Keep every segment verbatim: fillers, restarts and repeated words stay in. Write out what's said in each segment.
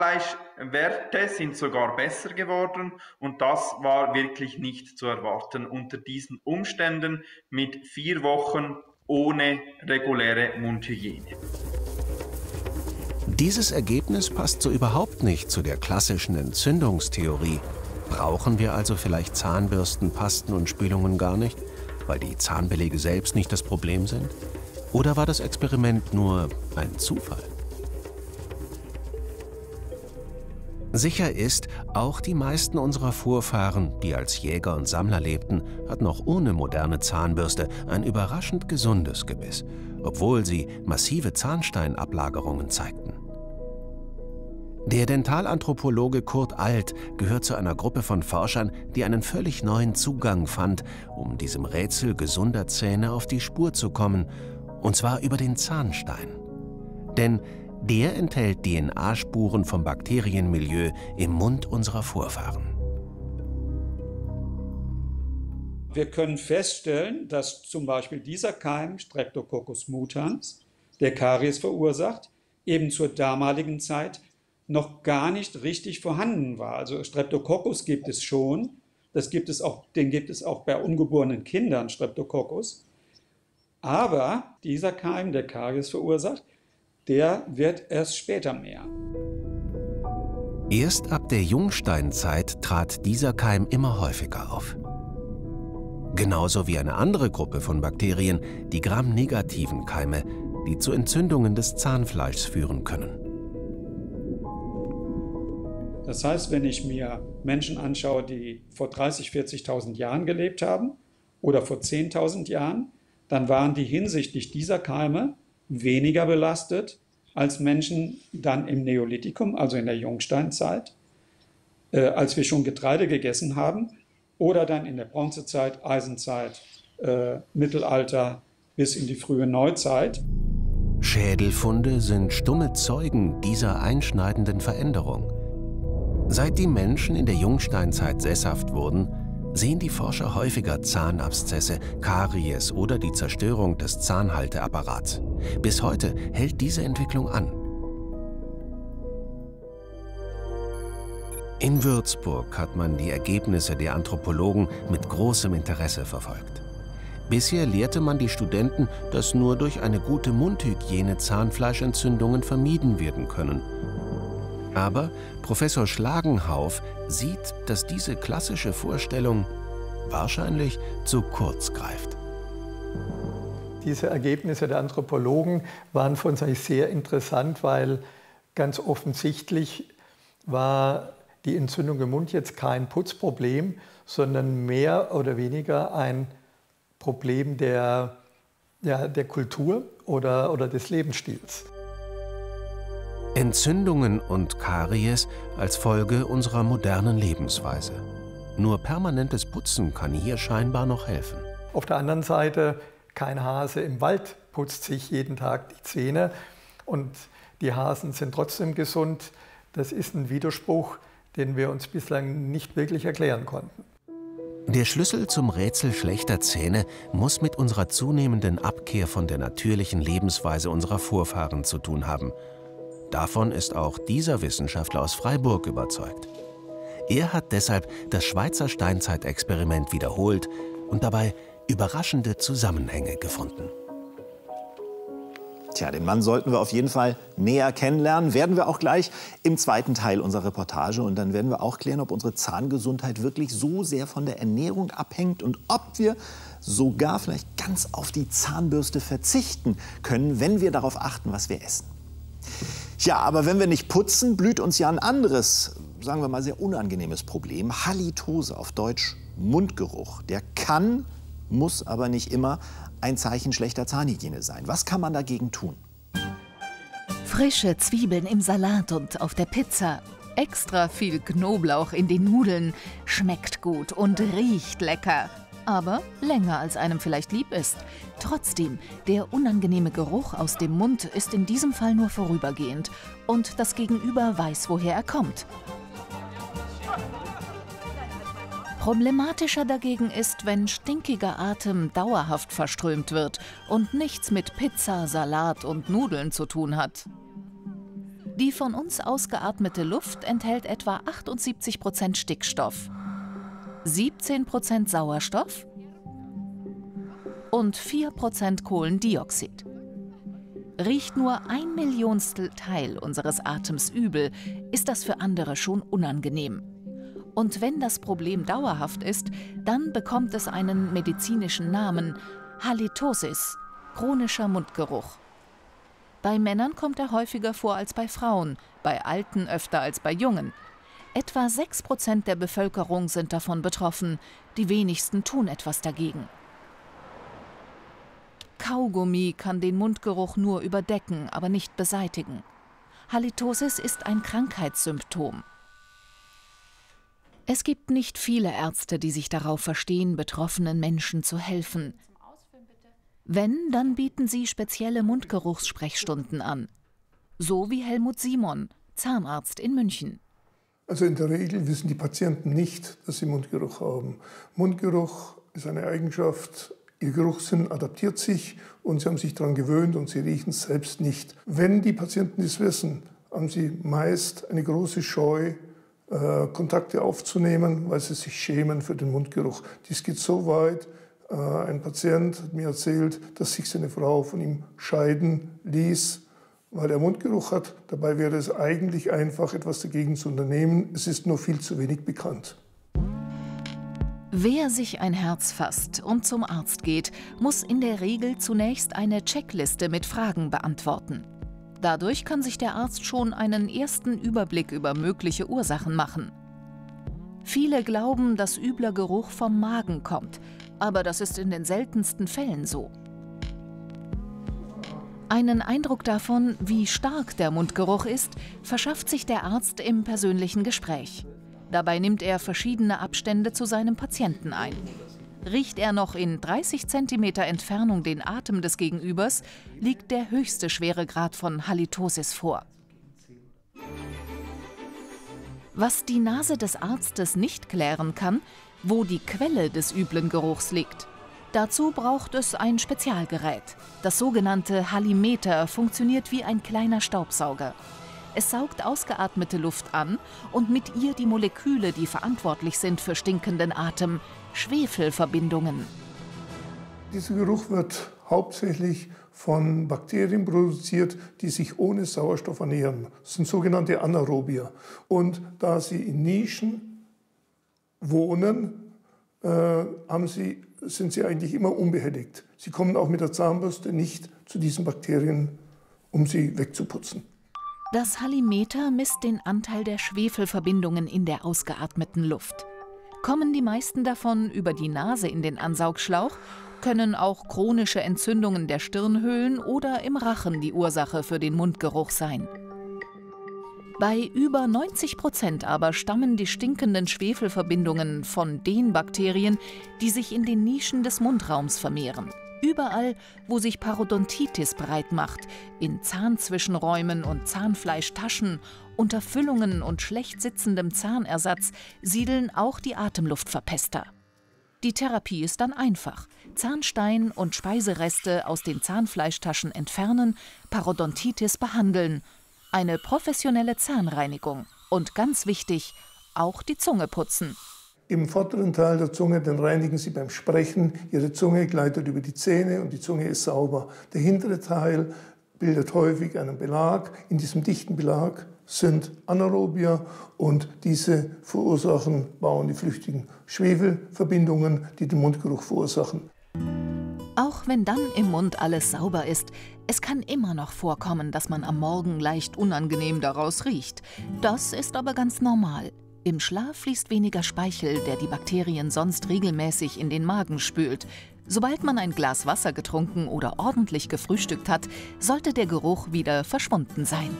Fleischwerte sind sogar besser geworden und das war wirklich nicht zu erwarten unter diesen Umständen mit vier Wochen ohne reguläre Mundhygiene. Dieses Ergebnis passt so überhaupt nicht zu der klassischen Entzündungstheorie. Brauchen wir also vielleicht Zahnbürsten, Pasten und Spülungen gar nicht, weil die Zahnbeläge selbst nicht das Problem sind? Oder war das Experiment nur ein Zufall? Sicher ist, auch die meisten unserer Vorfahren, die als Jäger und Sammler lebten, hatten auch ohne moderne Zahnbürste ein überraschend gesundes Gebiss, obwohl sie massive Zahnsteinablagerungen zeigten. Der Dentalanthropologe Kurt Alt gehört zu einer Gruppe von Forschern, die einen völlig neuen Zugang fand, um diesem Rätsel gesunder Zähne auf die Spur zu kommen, und zwar über den Zahnstein. Denn der enthält D N A-Spuren vom Bakterienmilieu im Mund unserer Vorfahren. Wir können feststellen, dass zum Beispiel dieser Keim, Streptococcus mutans, der Karies verursacht, eben zur damaligen Zeit noch gar nicht richtig vorhanden war. Also Streptococcus gibt es schon, das gibt es auch, den gibt es auch bei ungeborenen Kindern, Streptococcus. Aber dieser Keim, der Karies verursacht, der wird erst später mehr. Erst ab der Jungsteinzeit trat dieser Keim immer häufiger auf. Genauso wie eine andere Gruppe von Bakterien, die Gram-negativen Keime, die zu Entzündungen des Zahnfleischs führen können. Das heißt, wenn ich mir Menschen anschaue, die vor dreißigtausend, vierzigtausend Jahren gelebt haben oder vor zehntausend Jahren, dann waren die hinsichtlich dieser Keime weniger belastet als Menschen dann im Neolithikum, also in der Jungsteinzeit, äh, als wir schon Getreide gegessen haben, oder dann in der Bronzezeit, Eisenzeit, äh, Mittelalter bis in die frühe Neuzeit. Schädelfunde sind stumme Zeugen dieser einschneidenden Veränderung. Seit die Menschen in der Jungsteinzeit sesshaft wurden, sehen die Forscher häufiger Zahnabszesse, Karies oder die Zerstörung des Zahnhalteapparats. Bis heute hält diese Entwicklung an. In Würzburg hat man die Ergebnisse der Anthropologen mit großem Interesse verfolgt. Bisher lehrte man die Studenten, dass nur durch eine gute Mundhygiene Zahnfleischentzündungen vermieden werden können. Aber Professor Schlagenhauf sieht, dass diese klassische Vorstellung wahrscheinlich zu kurz greift. Diese Ergebnisse der Anthropologen waren für uns eigentlich sehr interessant, weil ganz offensichtlich war die Entzündung im Mund jetzt kein Putzproblem, sondern mehr oder weniger ein Problem der, ja, der Kultur oder, oder des Lebensstils. Entzündungen und Karies als Folge unserer modernen Lebensweise. Nur permanentes Putzen kann hier scheinbar noch helfen. Auf der anderen Seite, kein Hase im Wald putzt sich jeden Tag die Zähne und die Hasen sind trotzdem gesund. Das ist ein Widerspruch, den wir uns bislang nicht wirklich erklären konnten. Der Schlüssel zum Rätsel schlechter Zähne muss mit unserer zunehmenden Abkehr von der natürlichen Lebensweise unserer Vorfahren zu tun haben. Davon ist auch dieser Wissenschaftler aus Freiburg überzeugt. Er hat deshalb das Schweizer Steinzeitexperiment wiederholt und dabei überraschende Zusammenhänge gefunden. Tja, den Mann sollten wir auf jeden Fall näher kennenlernen. Werden wir auch gleich im zweiten Teil unserer Reportage. Und dann werden wir auch klären, ob unsere Zahngesundheit wirklich so sehr von der Ernährung abhängt und ob wir sogar vielleicht ganz auf die Zahnbürste verzichten können, wenn wir darauf achten, was wir essen. Ja, aber wenn wir nicht putzen, blüht uns ja ein anderes, sagen wir mal, sehr unangenehmes Problem. Halitose, auf Deutsch Mundgeruch. Der kann, muss aber nicht immer ein Zeichen schlechter Zahnhygiene sein. Was kann man dagegen tun? Frische Zwiebeln im Salat und auf der Pizza. Extra viel Knoblauch in den Nudeln. Schmeckt gut und riecht lecker. Aber länger als einem vielleicht lieb ist. Trotzdem, der unangenehme Geruch aus dem Mund ist in diesem Fall nur vorübergehend. Und das Gegenüber weiß, woher er kommt. Problematischer dagegen ist, wenn stinkiger Atem dauerhaft verströmt wird und nichts mit Pizza, Salat und Nudeln zu tun hat. Die von uns ausgeatmete Luft enthält etwa achtundsiebzig Prozent Stickstoff, siebzehn Prozent Sauerstoff und vier Prozent Kohlendioxid. Riecht nur ein Millionstel Teil unseres Atems übel, ist das für andere schon unangenehm. Und wenn das Problem dauerhaft ist, dann bekommt es einen medizinischen Namen: Halitosis, chronischer Mundgeruch. Bei Männern kommt er häufiger vor als bei Frauen, bei Alten öfter als bei Jungen. Etwa sechs Prozent der Bevölkerung sind davon betroffen, die wenigsten tun etwas dagegen. Kaugummi kann den Mundgeruch nur überdecken, aber nicht beseitigen. Halitosis ist ein Krankheitssymptom. Es gibt nicht viele Ärzte, die sich darauf verstehen, betroffenen Menschen zu helfen. Wenn, dann bieten sie spezielle Mundgeruchssprechstunden an. So wie Helmut Simon, Zahnarzt in München. Also in der Regel wissen die Patienten nicht, dass sie Mundgeruch haben. Mundgeruch ist eine Eigenschaft, ihr Geruchssinn adaptiert sich und sie haben sich daran gewöhnt und sie riechen es selbst nicht. Wenn die Patienten das wissen, haben sie meist eine große Scheu, Kontakte aufzunehmen, weil sie sich schämen für den Mundgeruch. Dies geht so weit, ein Patient hat mir erzählt, dass sich seine Frau von ihm scheiden ließ, weil er Mundgeruch hat. Dabei wäre es eigentlich einfach, etwas dagegen zu unternehmen. Es ist nur viel zu wenig bekannt. Wer sich ein Herz fasst und zum Arzt geht, muss in der Regel zunächst eine Checkliste mit Fragen beantworten. Dadurch kann sich der Arzt schon einen ersten Überblick über mögliche Ursachen machen. Viele glauben, dass übler Geruch vom Magen kommt, aber das ist in den seltensten Fällen so. Einen Eindruck davon, wie stark der Mundgeruch ist, verschafft sich der Arzt im persönlichen Gespräch. Dabei nimmt er verschiedene Abstände zu seinem Patienten ein. Riecht er noch in dreißig Zentimeter Entfernung den Atem des Gegenübers, liegt der höchste Schweregrad von Halitosis vor. Was die Nase des Arztes nicht klären kann, wo die Quelle des üblen Geruchs liegt. Dazu braucht es ein Spezialgerät. Das sogenannte Halimeter funktioniert wie ein kleiner Staubsauger. Es saugt ausgeatmete Luft an und mit ihr die Moleküle, die verantwortlich sind für stinkenden Atem, Schwefelverbindungen. Dieser Geruch wird hauptsächlich von Bakterien produziert, die sich ohne Sauerstoff ernähren. Das sind sogenannte Anaerobier. Und da sie in Nischen wohnen, äh, haben sie, sind sie eigentlich immer unbehelligt. Sie kommen auch mit der Zahnbürste nicht zu diesen Bakterien, um sie wegzuputzen. Das Halimeter misst den Anteil der Schwefelverbindungen in der ausgeatmeten Luft. Kommen die meisten davon über die Nase in den Ansaugschlauch, können auch chronische Entzündungen der Stirnhöhlen oder im Rachen die Ursache für den Mundgeruch sein. Bei über neunzig Prozent aber stammen die stinkenden Schwefelverbindungen von den Bakterien, die sich in den Nischen des Mundraums vermehren. Überall, wo sich Parodontitis breit macht, in Zahnzwischenräumen und Zahnfleischtaschen, unter Füllungen und schlecht sitzendem Zahnersatz siedeln auch die Atemluftverpester. Die Therapie ist dann einfach. Zahnstein und Speisereste aus den Zahnfleischtaschen entfernen, Parodontitis behandeln. Eine professionelle Zahnreinigung und ganz wichtig, auch die Zunge putzen. Im vorderen Teil der Zunge, den reinigen Sie beim Sprechen. Ihre Zunge gleitet über die Zähne und die Zunge ist sauber. Der hintere Teil bildet häufig einen Belag. In diesem dichten Belag sind Anaerobier und diese verursachen, bauen die flüchtigen Schwefelverbindungen, die den Mundgeruch verursachen. Auch wenn dann im Mund alles sauber ist, es kann immer noch vorkommen, dass man am Morgen leicht unangenehm daraus riecht. Das ist aber ganz normal. Im Schlaf fließt weniger Speichel, der die Bakterien sonst regelmäßig in den Magen spült. Sobald man ein Glas Wasser getrunken oder ordentlich gefrühstückt hat, sollte der Geruch wieder verschwunden sein.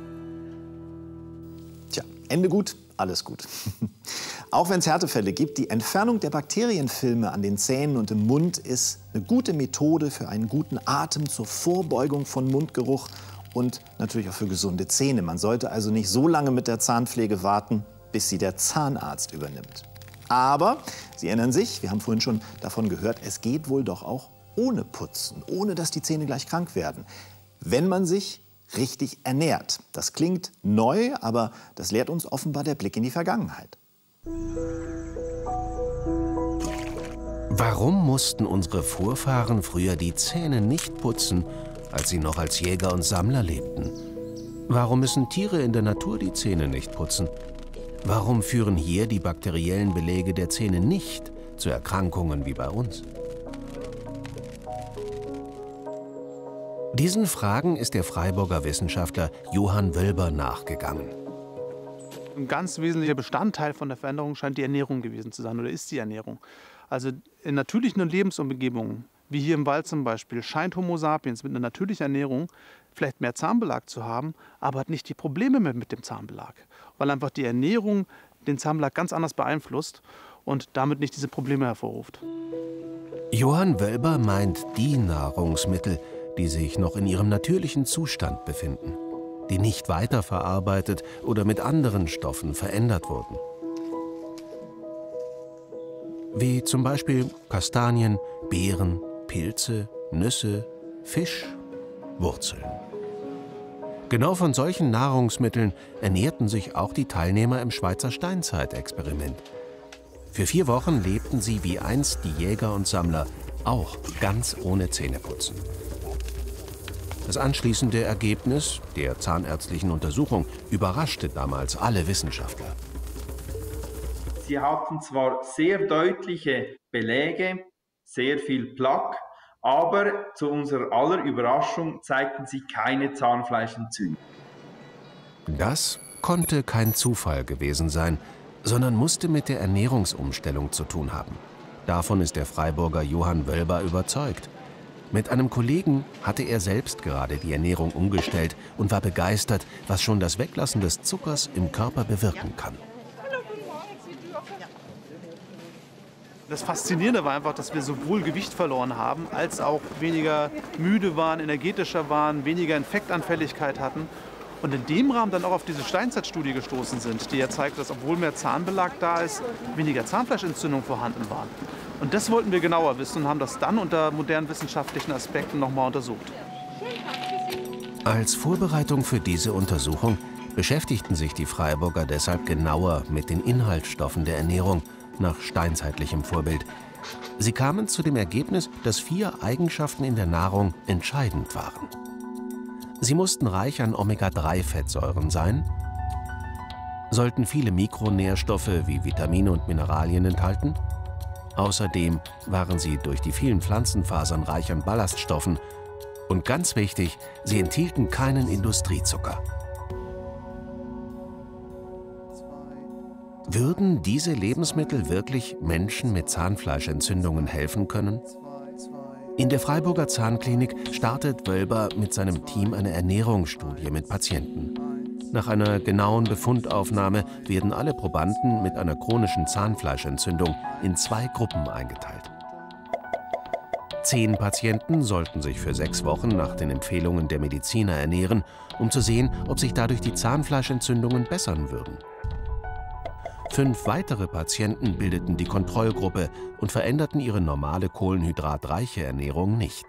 Tja, Ende gut, alles gut. Auch wenn es Härtefälle gibt, die Entfernung der Bakterienfilme an den Zähnen und im Mund ist eine gute Methode für einen guten Atem, zur Vorbeugung von Mundgeruch und natürlich auch für gesunde Zähne. Man sollte also nicht so lange mit der Zahnpflege warten, bis sie der Zahnarzt übernimmt. Aber Sie erinnern sich, wir haben vorhin schon davon gehört, es geht wohl doch auch ohne Putzen, ohne dass die Zähne gleich krank werden. Wenn man sich richtig ernährt. Das klingt neu, aber das lehrt uns offenbar der Blick in die Vergangenheit. Warum mussten unsere Vorfahren früher die Zähne nicht putzen, als sie noch als Jäger und Sammler lebten? Warum müssen Tiere in der Natur die Zähne nicht putzen? Warum führen hier die bakteriellen Belege der Zähne nicht zu Erkrankungen wie bei uns? Diesen Fragen ist der Freiburger Wissenschaftler Johann Wölber nachgegangen. Ein ganz wesentlicher Bestandteil von der Veränderung scheint die Ernährung gewesen zu sein oder ist die Ernährung. Also in natürlichen Lebensumgebungen, wie hier im Wald zum Beispiel, scheint Homo sapiens mit einer natürlichen Ernährung vielleicht mehr Zahnbelag zu haben, aber hat nicht die Probleme mehr mit dem Zahnbelag, weil einfach die Ernährung den Zahnbelag ganz anders beeinflusst und damit nicht diese Probleme hervorruft. Johann Wölber meint die Nahrungsmittel, die sich noch in ihrem natürlichen Zustand befinden, die nicht weiterverarbeitet oder mit anderen Stoffen verändert wurden. Wie zum Beispiel Kastanien, Beeren, Pilze, Nüsse, Fisch, Wurzeln. Genau von solchen Nahrungsmitteln ernährten sich auch die Teilnehmer im Schweizer Steinzeitexperiment. Für vier Wochen lebten sie wie einst die Jäger und Sammler, auch ganz ohne Zähneputzen. Das anschließende Ergebnis der zahnärztlichen Untersuchung überraschte damals alle Wissenschaftler. Sie hatten zwar sehr deutliche Belege, sehr viel Plaque, aber zu unserer aller Überraschung zeigten sie keine Zahnfleischentzündung. Das konnte kein Zufall gewesen sein, sondern musste mit der Ernährungsumstellung zu tun haben. Davon ist der Freiburger Johann Wölber überzeugt. Mit einem Kollegen hatte er selbst gerade die Ernährung umgestellt und war begeistert, was schon das Weglassen des Zuckers im Körper bewirken kann. Das Faszinierende war einfach, dass wir sowohl Gewicht verloren haben, als auch weniger müde waren, energetischer waren, weniger Infektanfälligkeit hatten. Und in dem Rahmen dann auch auf diese Steinzeitstudie gestoßen sind, die ja zeigt, dass obwohl mehr Zahnbelag da ist, weniger Zahnfleischentzündungen vorhanden waren. Und das wollten wir genauer wissen und haben das dann unter modernen wissenschaftlichen Aspekten nochmal untersucht. Als Vorbereitung für diese Untersuchung beschäftigten sich die Freiburger deshalb genauer mit den Inhaltsstoffen der Ernährung nach steinzeitlichem Vorbild. Sie kamen zu dem Ergebnis, dass vier Eigenschaften in der Nahrung entscheidend waren. Sie mussten reich an Omega drei Fettsäuren sein, sollten viele Mikronährstoffe wie Vitamine und Mineralien enthalten. Außerdem waren sie durch die vielen Pflanzenfasern reich an Ballaststoffen und ganz wichtig, sie enthielten keinen Industriezucker. Würden diese Lebensmittel wirklich Menschen mit Zahnfleischentzündungen helfen können? In der Freiburger Zahnklinik startet Wölber mit seinem Team eine Ernährungsstudie mit Patienten. Nach einer genauen Befundaufnahme werden alle Probanden mit einer chronischen Zahnfleischentzündung in zwei Gruppen eingeteilt. Zehn Patienten sollten sich für sechs Wochen nach den Empfehlungen der Mediziner ernähren, um zu sehen, ob sich dadurch die Zahnfleischentzündungen bessern würden. Fünf weitere Patienten bildeten die Kontrollgruppe und veränderten ihre normale kohlenhydratreiche Ernährung nicht.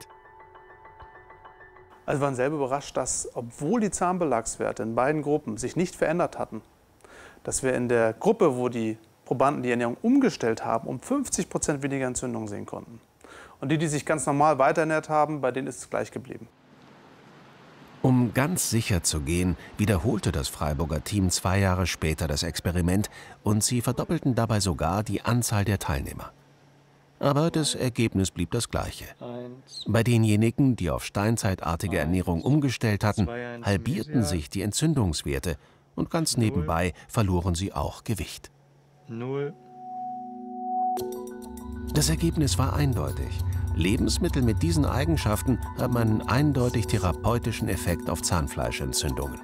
Also wir waren selber überrascht, dass, obwohl die Zahnbelagswerte in beiden Gruppen sich nicht verändert hatten, dass wir in der Gruppe, wo die Probanden die Ernährung umgestellt haben, um fünfzig Prozent weniger Entzündungen sehen konnten. Und die, die sich ganz normal weiterernährt haben, bei denen ist es gleich geblieben. Um ganz sicher zu gehen, wiederholte das Freiburger Team zwei Jahre später das Experiment und sie verdoppelten dabei sogar die Anzahl der Teilnehmer. Aber das Ergebnis blieb das gleiche. Bei denjenigen, die auf steinzeitartige Ernährung umgestellt hatten, halbierten sich die Entzündungswerte und ganz nebenbei verloren sie auch Gewicht. Das Ergebnis war eindeutig. Lebensmittel mit diesen Eigenschaften haben einen eindeutig therapeutischen Effekt auf Zahnfleischentzündungen.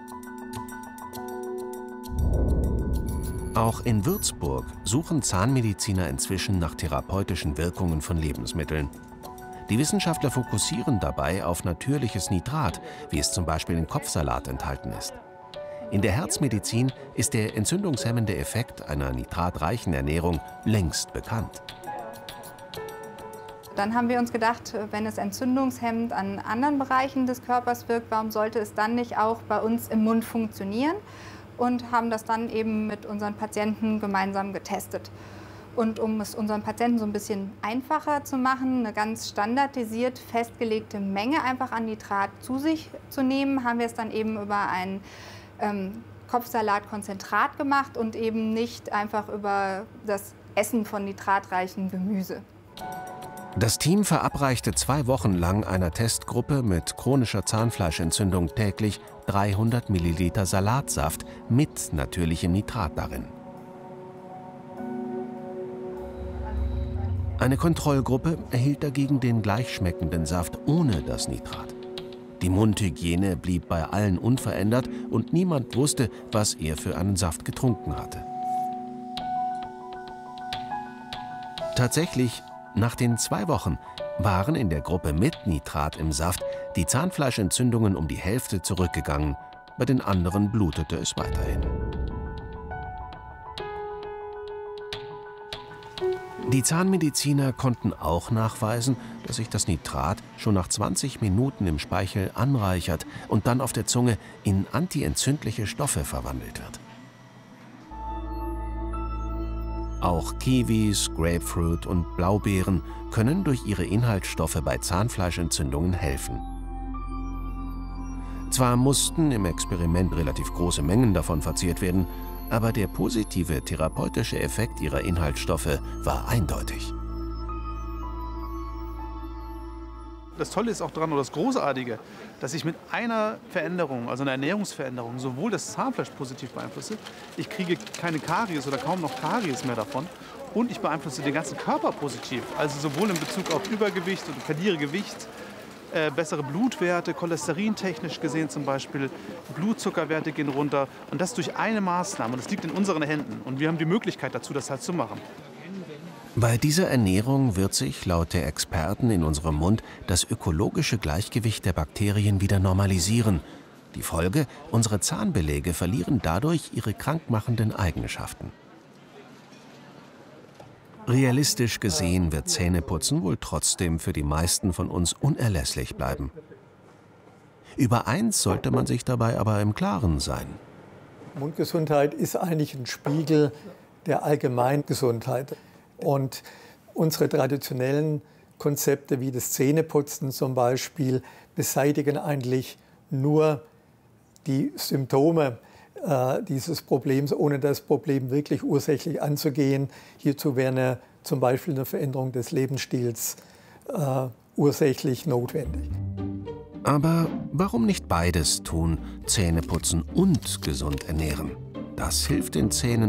Auch in Würzburg suchen Zahnmediziner inzwischen nach therapeutischen Wirkungen von Lebensmitteln. Die Wissenschaftler fokussieren dabei auf natürliches Nitrat, wie es zum Beispiel in Kopfsalat enthalten ist. In der Herzmedizin ist der entzündungshemmende Effekt einer nitratreichen Ernährung längst bekannt. dann haben wir uns gedacht, wenn es entzündungshemmend an anderen Bereichen des Körpers wirkt, warum sollte es dann nicht auch bei uns im Mund funktionieren? Und haben das dann eben mit unseren Patienten gemeinsam getestet. Und um es unseren Patienten so ein bisschen einfacher zu machen, eine ganz standardisiert festgelegte Menge einfach an Nitrat zu sich zu nehmen, haben wir es dann eben über ein ähm, Kopfsalatkonzentrat gemacht und eben nicht einfach über das Essen von nitratreichem Gemüse. Das Team verabreichte zwei Wochen lang einer Testgruppe mit chronischer Zahnfleischentzündung täglich dreihundert Milliliter Salatsaft mit natürlichem Nitrat darin. Eine Kontrollgruppe erhielt dagegen den gleichschmeckenden Saft ohne das Nitrat. Die Mundhygiene blieb bei allen unverändert und niemand wusste, was er für einen Saft getrunken hatte. Tatsächlich, nach den zwei Wochen waren in der Gruppe mit Nitrat im Saft die Zahnfleischentzündungen um die Hälfte zurückgegangen. Bei den anderen blutete es weiterhin. Die Zahnmediziner konnten auch nachweisen, dass sich das Nitrat schon nach zwanzig Minuten im Speichel anreichert und dann auf der Zunge in antientzündliche Stoffe verwandelt wird. Auch Kiwis, Grapefruit und Blaubeeren können durch ihre Inhaltsstoffe bei Zahnfleischentzündungen helfen. Zwar mussten im Experiment relativ große Mengen davon verzehrt werden, aber der positive therapeutische Effekt ihrer Inhaltsstoffe war eindeutig. Das Tolle ist auch daran, oder das Großartige, dass ich mit einer Veränderung, also einer Ernährungsveränderung, sowohl das Zahnfleisch positiv beeinflusse, ich kriege keine Karies oder kaum noch Karies mehr davon und ich beeinflusse den ganzen Körper positiv. Also sowohl in Bezug auf Übergewicht und verliere Gewicht, äh, bessere Blutwerte, cholesterintechnisch gesehen zum Beispiel, Blutzuckerwerte gehen runter und das durch eine Maßnahme. Und das liegt in unseren Händen und wir haben die Möglichkeit dazu, das halt zu machen. Bei dieser Ernährung wird sich, laut der Experten in unserem Mund, das ökologische Gleichgewicht der Bakterien wieder normalisieren. Die Folge: unsere Zahnbeläge verlieren dadurch ihre krankmachenden Eigenschaften. Realistisch gesehen wird Zähneputzen wohl trotzdem für die meisten von uns unerlässlich bleiben. Über eins sollte man sich dabei aber im Klaren sein. Mundgesundheit ist eigentlich ein Spiegel der Allgemeingesundheit. Und unsere traditionellen Konzepte wie das Zähneputzen zum Beispiel beseitigen eigentlich nur die Symptome äh, dieses Problems, ohne das Problem wirklich ursächlich anzugehen. Hierzu wäre eine, zum Beispiel eine Veränderung des Lebensstils äh, ursächlich notwendig. Aber warum nicht beides tun, Zähneputzen und gesund ernähren? Das hilft den Zähnen